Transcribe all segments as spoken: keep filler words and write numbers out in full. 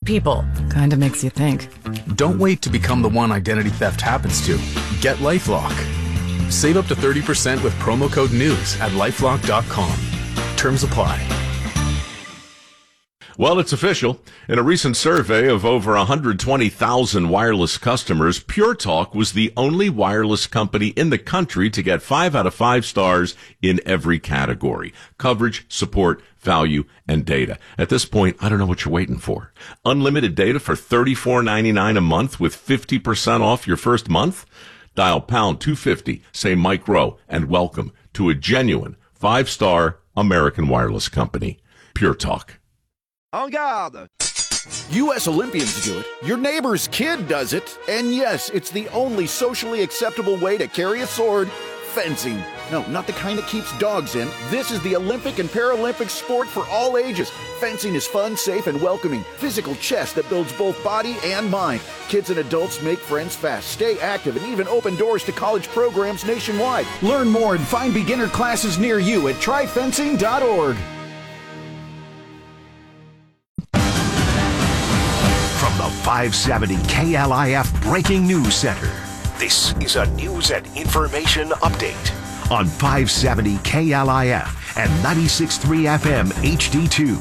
people. Kinda makes you think. Don't wait to become the one identity theft happens to. Get LifeLock. Save up to thirty percent with promo code NEWS at lifelock dot com. Terms apply. Well, it's official. In a recent survey of over one hundred twenty thousand wireless customers, Pure Talk was the only wireless company in the country to get five out of five stars in every category: coverage, support, value, and data. At this point, I don't know what you're waiting for. Unlimited data for thirty-four ninety-nine a month with fifty percent off your first month? Dial pound two fifty, say Mike Rowe, and welcome to a genuine five-star American wireless company. Pure Talk. En garde! U S Olympians do it, your neighbor's kid does it, and yes, it's the only socially acceptable way to carry a sword: fencing. No, not the kind that keeps dogs in. This is the Olympic and Paralympic sport for all ages. Fencing is fun, safe, and welcoming. Physical chess that builds both body and mind. Kids and adults make friends fast, stay active, and even open doors to college programs nationwide. Learn more and find beginner classes near you at try fencing dot org. The five seventy K L I F Breaking News Center. This is a news and information update on five seventy K L I F and ninety-six point three F M H D two.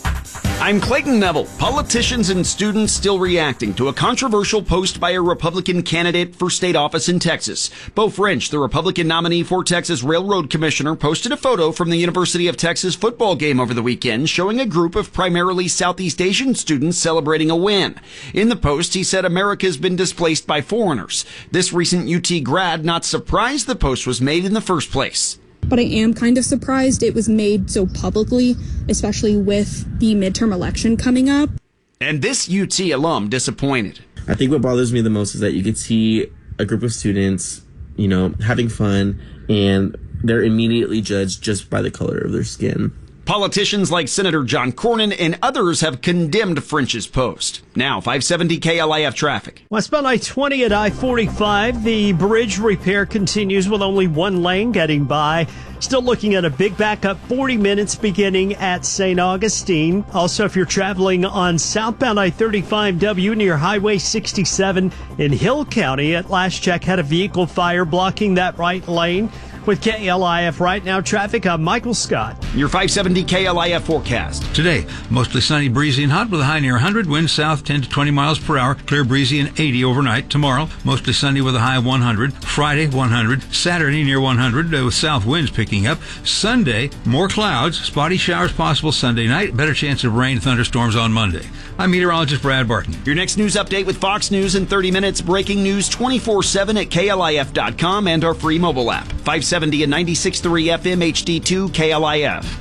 I'm Clayton Neville. Politicians and students still reacting to a controversial post by a Republican candidate for state office in Texas. Beau French, the Republican nominee for Texas Railroad Commissioner, posted a photo from the University of Texas football game over the weekend showing a group of primarily Southeast Asian students celebrating a win. In the post, he said America's been displaced by foreigners. This recent U T grad not surprised the post was made in the first place. But I am kind of surprised it was made so publicly, especially with the midterm election coming up. And this U T alum disappointed. I think what bothers me the most is that you could see a group of students, you know, having fun, and they're immediately judged just by the color of their skin. Politicians like Senator John Cornyn and others have condemned French's post. Now, five seventy K L I F traffic. Westbound I twenty at I forty-five. The bridge repair continues with only one lane getting by. Still looking at a big backup, forty minutes beginning at Saint Augustine. Also, if you're traveling on southbound I thirty-five W near Highway sixty-seven in Hill County, at last check had a vehicle fire blocking that right lane. With K L I F right now traffic, I'm Michael Scott. Your five seventy K L I F forecast. Today, mostly sunny, breezy, and hot with a high near one hundred. Winds south ten to twenty miles per hour. Clear, breezy, and eighty overnight. Tomorrow, mostly sunny with a high of one hundred. Friday, one hundred. Saturday, near one hundred uh, with south winds picking up. Sunday, more clouds. Spotty showers possible Sunday night. Better chance of rain, thunderstorms on Monday. I'm meteorologist Brad Barton. Your next news update with Fox News in thirty minutes. Breaking news twenty-four seven at K L I F dot com and our free mobile app. five seventy and ninety-six point three F M H D two K L I F.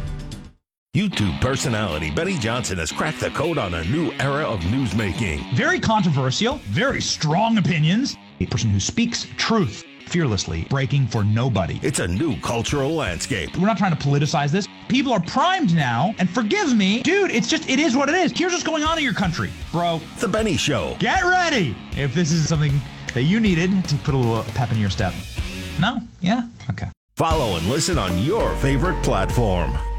YouTube personality Benny Johnson has cracked the code on a new era of newsmaking. Very controversial, very strong opinions. A person who speaks truth fearlessly, breaking for nobody. It's a new cultural landscape. We're not trying to politicize this. People are primed now, and forgive me, dude, it's just, it is what it is. Here's what's going on in your country, bro. The Benny Show. Get ready if this is something that you needed to put a little pep in your step. No? Yeah? Okay. Follow and listen on your favorite platform.